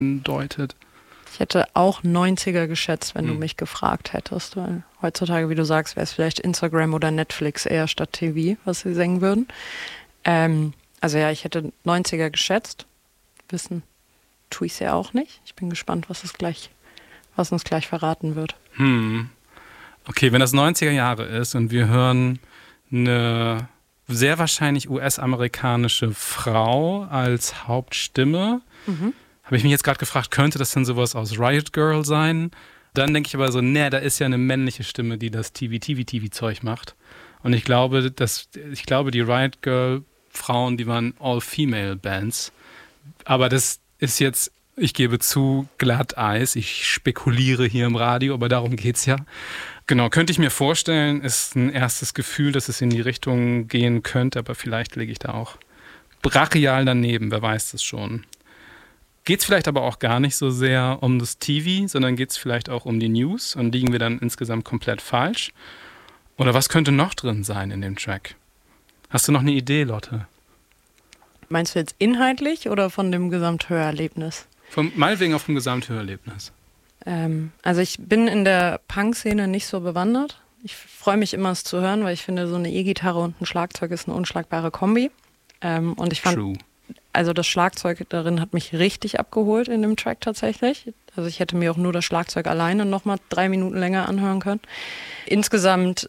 andeutet. Ich hätte auch 90er geschätzt, wenn du mich gefragt hättest. Weil heutzutage, wie du sagst, wäre es vielleicht Instagram oder Netflix eher statt TV, was sie singen würden. Also ja, ich hätte 90er geschätzt. Wissen tue ich es ja auch nicht. Ich bin gespannt, was uns gleich verraten wird. Okay, wenn das 90er Jahre ist und wir hören eine sehr wahrscheinlich US-amerikanische Frau als Hauptstimme, habe ich mich jetzt gerade gefragt, könnte das denn sowas aus Riot Girl sein? Dann denke ich aber so, da ist ja eine männliche Stimme, die das TV-Zeug macht. Und ich glaube, die Riot Girl Frauen, die waren All-Female-Bands. Aber das ist jetzt, ich gebe zu, Glatteis. Ich spekuliere hier im Radio, aber darum geht's ja. Genau, könnte ich mir vorstellen, ist ein erstes Gefühl, dass es in die Richtung gehen könnte, aber vielleicht liege ich da auch brachial daneben, wer weiß das schon. Geht es vielleicht aber auch gar nicht so sehr um das TV, sondern geht es vielleicht auch um die News und liegen wir dann insgesamt komplett falsch? Oder was könnte noch drin sein in dem Track? Hast du noch eine Idee, Lotte? Meinst du jetzt inhaltlich oder von dem Gesamthörerlebnis? Meinetwegen auch vom Gesamthörerlebnis. Also ich bin in der Punk-Szene nicht so bewandert. Ich freue mich immer, es zu hören, weil ich finde, so eine E-Gitarre und ein Schlagzeug ist eine unschlagbare Kombi. Und ich fand, True. Also das Schlagzeug darin hat mich richtig abgeholt in dem Track tatsächlich. Also ich hätte mir auch nur das Schlagzeug alleine nochmal 3 Minuten länger anhören können. Insgesamt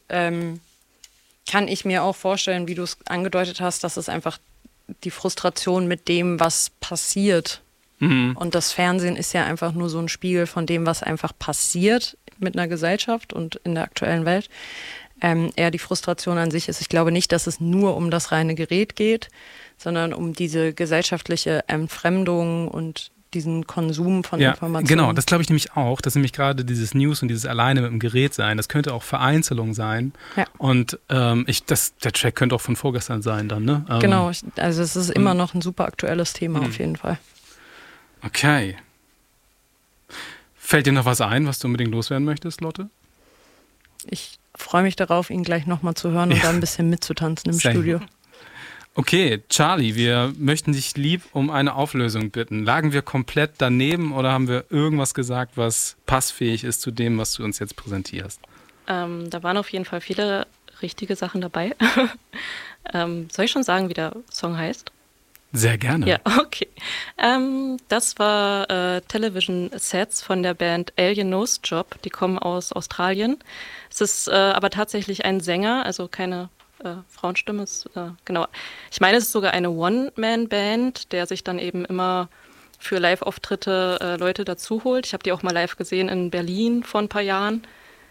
kann ich mir auch vorstellen, wie du es angedeutet hast, dass es einfach die Frustration mit dem, was passiert. Und das Fernsehen ist ja einfach nur so ein Spiegel von dem, was einfach passiert mit einer Gesellschaft und in der aktuellen Welt. Eher die Frustration an sich ist. Ich glaube nicht, dass es nur um das reine Gerät geht, sondern um diese gesellschaftliche Entfremdung und diesen Konsum von Informationen. Genau, das glaube ich nämlich auch, dass nämlich gerade dieses News und dieses alleine mit dem Gerät sein, das könnte auch Vereinzelung sein. Ja. Und der Track könnte auch von vorgestern sein dann, ne? Genau, also es ist immer noch ein super aktuelles Thema auf jeden Fall. Okay. Fällt dir noch was ein, was du unbedingt loswerden möchtest, Lotte? Ich freue mich darauf, ihn gleich nochmal zu hören und da ein bisschen mitzutanzen im Studio. Okay, Charlie, wir möchten dich lieb um eine Auflösung bitten. Lagen wir komplett daneben oder haben wir irgendwas gesagt, was passfähig ist zu dem, was du uns jetzt präsentierst? Da waren auf jeden Fall viele richtige Sachen dabei. Soll ich schon sagen, wie der Song heißt? Sehr gerne. Ja, okay. Das war Television Sets von der Band Alien Nose Job. Die kommen aus Australien. Es ist aber tatsächlich ein Sänger, also keine Frauenstimme. Genau. Ich meine, es ist sogar eine One-Man-Band, der sich dann eben immer für Live-Auftritte Leute dazu holt. Ich habe die auch mal live gesehen in Berlin vor ein paar Jahren.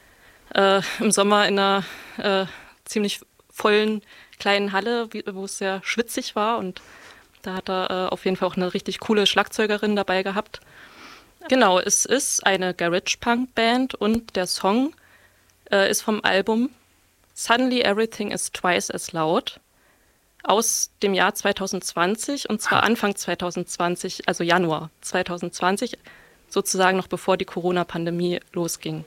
Im Sommer in einer ziemlich vollen kleinen Halle, wo es sehr schwitzig war, und da hat er auf jeden Fall auch eine richtig coole Schlagzeugerin dabei gehabt. Genau, es ist eine Garage-Punk-Band und der Song ist vom Album Suddenly Everything is Twice as Loud aus dem Jahr 2020, und zwar Anfang 2020, also Januar 2020, sozusagen noch bevor die Corona-Pandemie losging.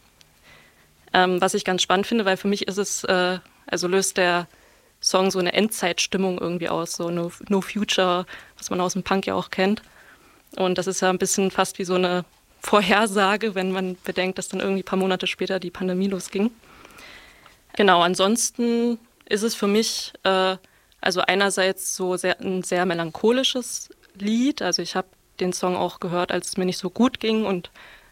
Was ich ganz spannend finde, weil für mich ist es, also löst der Song so eine Endzeitstimmung irgendwie aus, so No Future, was man aus dem Punk ja auch kennt. Und das ist ja ein bisschen fast wie so eine Vorhersage, wenn man bedenkt, dass dann irgendwie ein paar Monate später die Pandemie losging. Genau, ansonsten ist es für mich also einerseits so ein sehr melancholisches Lied. Also ich habe den Song auch gehört, als es mir nicht so gut ging, und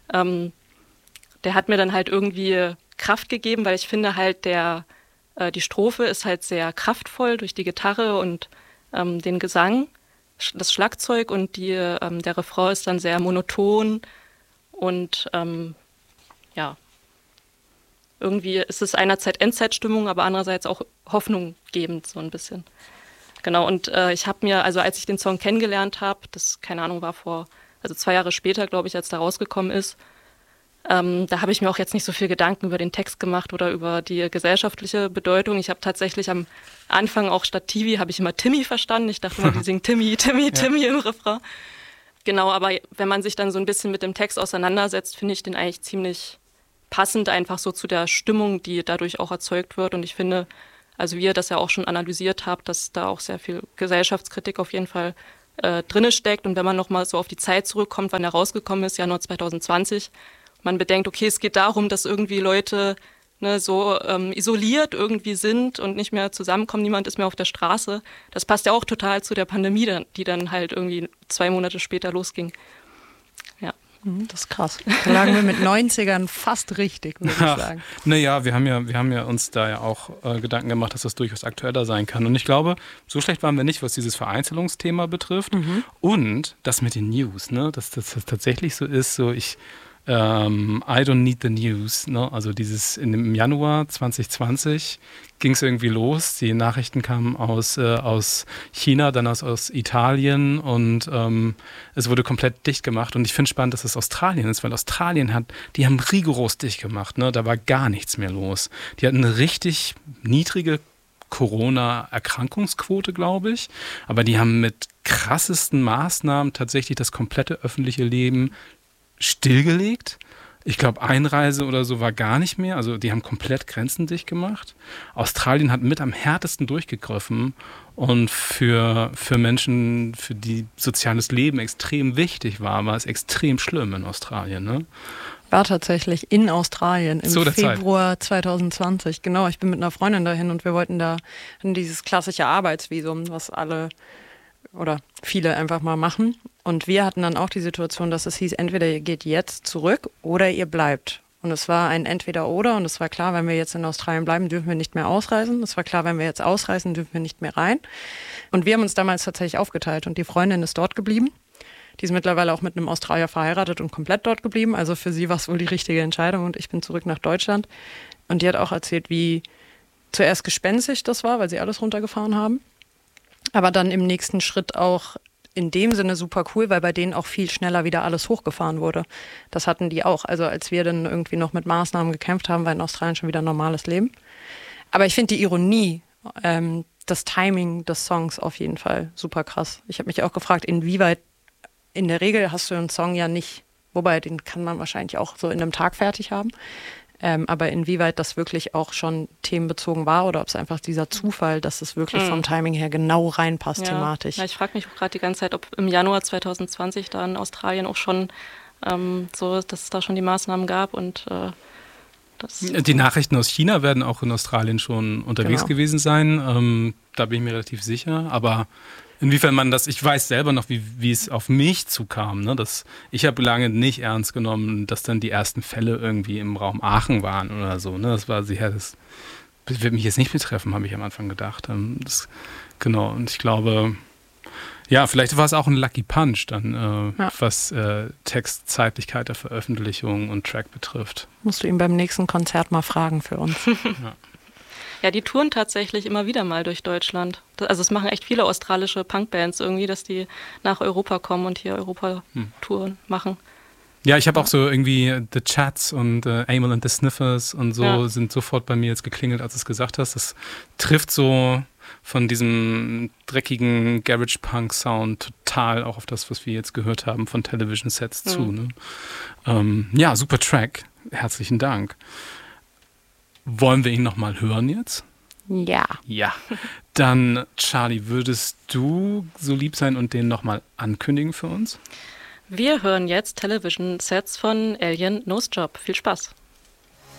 der hat mir dann halt irgendwie Kraft gegeben, weil ich finde halt die Strophe ist halt sehr kraftvoll durch die Gitarre und den Gesang, das Schlagzeug, und der Refrain ist dann sehr monoton und ja, irgendwie ist es einerseits Endzeitstimmung, aber andererseits auch hoffnunggebend so ein bisschen. Genau, und ich habe mir, also als ich den Song kennengelernt habe, das, keine Ahnung, war 2 Jahre später, glaube ich, als der rausgekommen ist, da habe ich mir auch jetzt nicht so viel Gedanken über den Text gemacht oder über die gesellschaftliche Bedeutung. Ich habe tatsächlich am Anfang auch statt Tivi habe ich immer Timmy verstanden. Ich dachte immer, die singen Timmy, Timmy, ja. Timmy im Refrain. Genau, aber wenn man sich dann so ein bisschen mit dem Text auseinandersetzt, finde ich den eigentlich ziemlich passend einfach so zu der Stimmung, die dadurch auch erzeugt wird. Und ich finde, also wie ihr das ja auch schon analysiert habt, dass da auch sehr viel Gesellschaftskritik auf jeden Fall drinne steckt und wenn man nochmal so auf die Zeit zurückkommt, wann er rausgekommen ist, Januar 2020, man bedenkt, okay, es geht darum, dass irgendwie Leute so isoliert irgendwie sind und nicht mehr zusammenkommen, niemand ist mehr auf der Straße. Das passt ja auch total zu der Pandemie, die dann halt irgendwie 2 Monate später losging. Ja. Das ist krass. Da lagen wir mit 90ern fast richtig, würde ich sagen. Naja, wir haben ja uns da ja auch Gedanken gemacht, dass das durchaus aktueller sein kann. Und ich glaube, so schlecht waren wir nicht, was dieses Vereinzelungsthema betrifft. Und das mit den News, ne? Dass das tatsächlich so ist, so I don't need the news. Ne? Also im Januar 2020 ging es irgendwie los. Die Nachrichten kamen aus China, dann aus Italien und es wurde komplett dicht gemacht. Und ich finde spannend, dass es Australien ist, weil die haben rigoros dicht gemacht. Ne? Da war gar nichts mehr los. Die hatten eine richtig niedrige Corona-Erkrankungsquote, glaube ich. Aber die haben mit krassesten Maßnahmen tatsächlich das komplette öffentliche Leben stillgelegt. Ich glaube, Einreise oder so war gar nicht mehr. Also die haben komplett Grenzen dicht gemacht. Australien hat mit am härtesten durchgegriffen und für Menschen, für die soziales Leben extrem wichtig war es extrem schlimm in Australien. Ne? War tatsächlich in Australien im Februar 2020. Genau, ich bin mit einer Freundin dahin und wir wollten da dieses klassische Arbeitsvisum, was alle oder viele einfach mal machen. Und wir hatten dann auch die Situation, dass es hieß, entweder ihr geht jetzt zurück oder ihr bleibt. Und es war ein Entweder-Oder und es war klar, wenn wir jetzt in Australien bleiben, dürfen wir nicht mehr ausreisen. Es war klar, wenn wir jetzt ausreisen, dürfen wir nicht mehr rein. Und wir haben uns damals tatsächlich aufgeteilt und die Freundin ist dort geblieben. Die ist mittlerweile auch mit einem Australier verheiratet und komplett dort geblieben. Also für sie war es wohl die richtige Entscheidung und ich bin zurück nach Deutschland. Und die hat auch erzählt, wie zuerst gespenstig das war, weil sie alles runtergefahren haben. Aber dann im nächsten Schritt auch in dem Sinne super cool, weil bei denen auch viel schneller wieder alles hochgefahren wurde. Das hatten die auch. Also als wir dann irgendwie noch mit Maßnahmen gekämpft haben, war in Australien schon wieder ein normales Leben. Aber ich finde die Ironie, das Timing des Songs auf jeden Fall super krass. Ich habe mich auch gefragt, inwieweit, in der Regel hast du einen Song ja nicht, wobei den kann man wahrscheinlich auch so in einem Tag fertig haben. Aber inwieweit das wirklich auch schon themenbezogen war oder ob es einfach dieser Zufall, dass es wirklich vom Timing her genau reinpasst thematisch. Ja, ich frage mich gerade die ganze Zeit, ob im Januar 2020 da in Australien auch schon dass es da schon die Maßnahmen gab und die Nachrichten aus China werden auch in Australien schon unterwegs gewesen sein. Da bin ich mir relativ sicher. Aber inwiefern man ich weiß selber noch, wie es auf mich zukam. Ne? Ich habe lange nicht ernst genommen, dass dann die ersten Fälle irgendwie im Raum Aachen waren oder so. Ne? Das war sicher, das wird mich jetzt nicht betreffen, habe ich am Anfang gedacht. Genau, und ich glaube, ja, vielleicht war es auch ein Lucky Punch dann, was Textzeitlichkeit der Veröffentlichung und Track betrifft. Musst du ihn beim nächsten Konzert mal fragen für uns. Ja, die touren tatsächlich immer wieder mal durch Deutschland. Also es machen echt viele australische Punkbands irgendwie, dass die nach Europa kommen und hier Europa-Touren machen. Ja, ich habe auch so irgendwie The Chats und Amyl and the Sniffers und so sind sofort bei mir jetzt geklingelt, als du es gesagt hast. Das trifft so von diesem dreckigen Garage-Punk-Sound total auch auf das, was wir jetzt gehört haben von Television Sets zu. Ne? Ja, super Track. Herzlichen Dank. Wollen wir ihn nochmal hören jetzt? Ja. Ja. Dann, Charlie, würdest du so lieb sein und den nochmal ankündigen für uns? Wir hören jetzt Television Sets von Alien Nose Job. Viel Spaß.